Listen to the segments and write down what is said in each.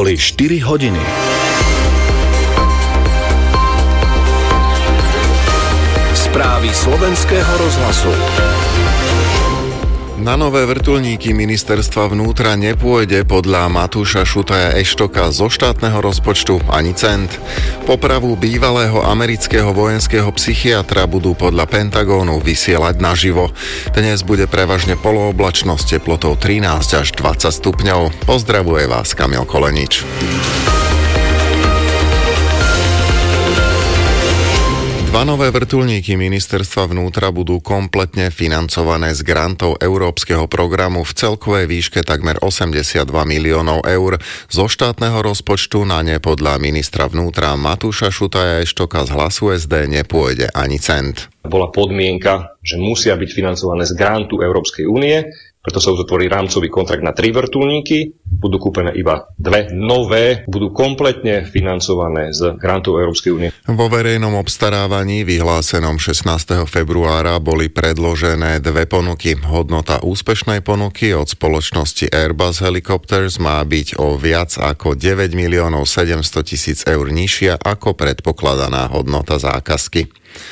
Boli 4 hodiny. Správy slovenského rozhlasu. Na nové vrtuľníky ministerstva vnútra nepôjde podľa Matúša Šutaja Eštoka zo štátneho rozpočtu ani cent. Popravu bývalého amerického vojenského psychiatra budú podľa Pentagónu vysielať naživo. Dnes bude prevažne polooblačno s teplotou 13 až 20 stupňov. Pozdravuje vás Kamil Kolenič. Dva nové vrtuľníky ministerstva vnútra budú kompletne financované z grantov európskeho programu v celkovej výške takmer 82 miliónov eur. Zo štátneho rozpočtu na ne podľa ministra vnútra Matúša Šutaja Eštoka z Hlasu SD nepôjde ani cent. Bola podmienka, že musia byť financované z grantu Európskej únie, preto sa uzatvorí rámcový kontrakt na 3 vrtuľníky, budú kúpené iba 2 nové, budú kompletne financované z grantov Európskej únie. Vo verejnom obstarávaní vyhlásenom 16. februára boli predložené 2 ponuky. Hodnota úspešnej ponuky od spoločnosti Airbus Helicopters má byť o viac ako 9 miliónov 700 tisíc eur nižšia ako predpokladaná hodnota zákazky.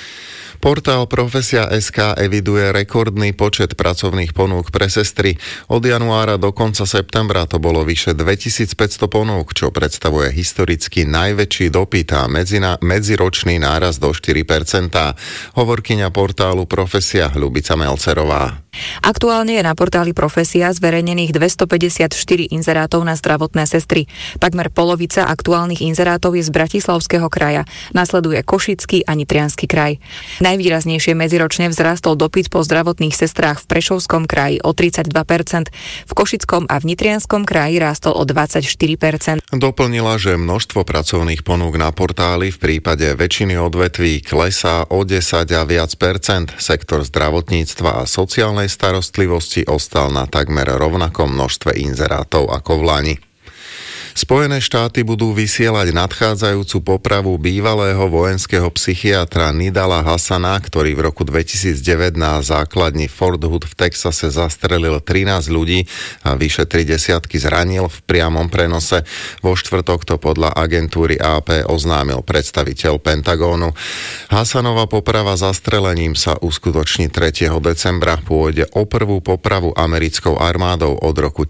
Portál Profesia.sk eviduje rekordný počet pracovných ponúk pre sestry. Od januára do konca septembra to bolo vyše 2500 ponúk, čo predstavuje historicky najväčší dopyt a medziročný nárast do 4%. Hovorkyňa portálu Profesia Ľubica Melcerová. Aktuálne je na portáli Profesia zverejnených 254 inzerátov na zdravotné sestry. Takmer polovica aktuálnych inzerátov je z Bratislavského kraja. Nasleduje Košický a Nitriansky kraj. Najvýraznejšie medziročne vzrastol dopyt po zdravotných sestrách v Prešovskom kraji o 32%, v Košickom a v Nitrianskom kraji rástol o 24%. Doplnila, že množstvo pracovných ponúk na portáli v prípade väčšiny odvetví klesá o 10 a viac percent. Sektor zdravotníctva a sociálnej starostlivosti ostal na takmer rovnakom množstve inzerátov ako v lani. Spojené štáty budú vysielať nadchádzajúcu popravu bývalého vojenského psychiatra Nidala Hassana, ktorý v roku 2009 na základni Fort Hood v Texase zastrelil 13 ľudí a vyše 30 zranil v priamom prenose. Vo štvrtok to podľa agentúry AP oznámil predstaviteľ Pentagónu. Hassanova poprava zastrelením sa uskutoční 3. decembra. Pôjde o prvú popravu americkou armádou od roku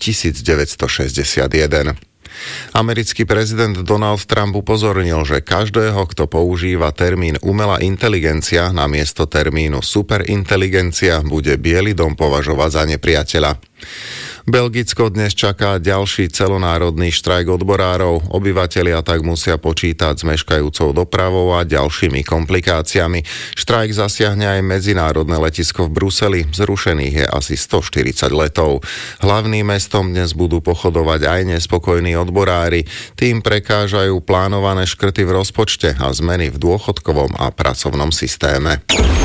1961. Americký prezident Donald Trump upozornil, že každého, kto používa termín umelá inteligencia namiesto termínu superinteligencia, bude Biely dom považovať za nepriateľa. Belgicko dnes čaká ďalší celonárodný štrajk odborárov. Obyvatelia tak musia počítať s meškajúcou dopravou a ďalšími komplikáciami. Štrajk zasiahne aj medzinárodné letisko v Bruseli. Zrušených je asi 140 letov. Hlavným mestom dnes budú pochodovať aj nespokojní odborári. Tým prekážajú plánované škrty v rozpočte a zmeny v dôchodkovom a pracovnom systéme.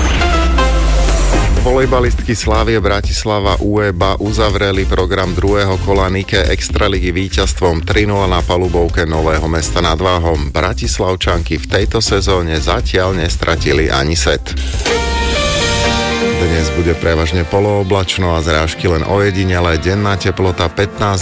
Volejbalistky Slavie Bratislava UEBA uzavreli program druhého kola Nike Extraligy víťazstvom 3-0 na palubovke Nového Mesta nad Váhom. Bratislavčanky v tejto sezóne zatiaľ nestratili ani set. Dnes bude prevažne polooblačno a zrážky len ojedinele, denná teplota 15